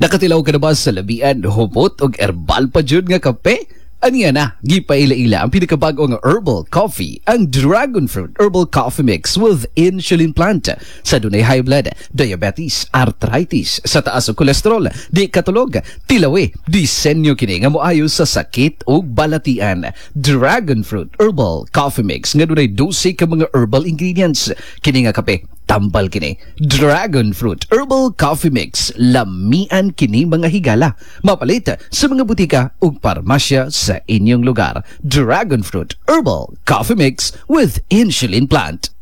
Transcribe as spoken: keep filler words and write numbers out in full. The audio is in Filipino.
Nakatilaw ka na ba sa labian, humot o herbal pa dyan nga kape? Aniya na, gipaila-ila ang pinakabago nga herbal coffee, ang Dragon Fruit Herbal Coffee Mix with insulin plant. Sa dunay high blood, diabetes, arthritis, sa taas o kolesterol, di katulog, tilawi, disenyo kini nga moayo sa sakit o balatian. Dragon Fruit Herbal Coffee Mix nga dunay dose ka mga herbal ingredients. Kini nga kape, tambal kini. Dragon Fruit Herbal Coffee Mix, lamian kini mga higala. Mapalit sa mga butika ug parmasya sa inyong lugar. Dragon Fruit Herbal Coffee Mix with insulin plant.